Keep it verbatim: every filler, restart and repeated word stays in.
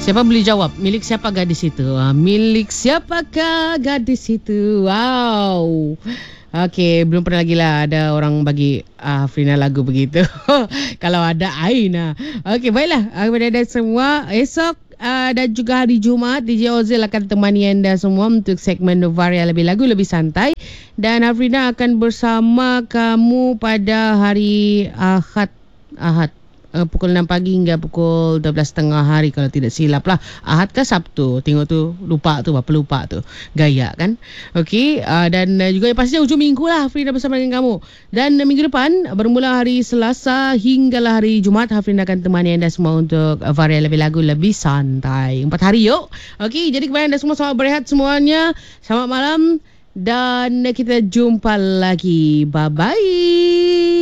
Siapa boleh jawab? Milik siapa gadis itu? Ha, milik siapakah gadis itu? Wow. Okey, belum pernah lagi lah ada orang bagi uh, Afrina lagu begitu. Kalau ada, Aina. Okey, baiklah. Kepada anda semua, esok uh, dan juga hari Jumaat, D J Ozil akan temani anda semua untuk segmen Novaria Lebih Lagu Lebih Santai. Dan Afrina akan bersama kamu pada hari Ahad. Ahad. Uh, pukul enam pagi hingga pukul dua belas tiga puluh hari kalau tidak silap lah. Ahad ke Sabtu? Tengok tu, lupa tu, apa lupa tu. Gaya kan? Okey, uh, dan uh, juga pastinya hujung minggu lah Hafrina bersama dengan kamu. Dan uh, minggu depan bermula hari Selasa hinggalah hari Jumaat, Hafrina akan temani anda semua untuk uh, Varia Lebih Lagu Lebih Santai. Empat hari yuk. Okey, jadi kepada anda semua, selamat berehat semuanya. Selamat malam dan uh, kita jumpa lagi. Bye-bye.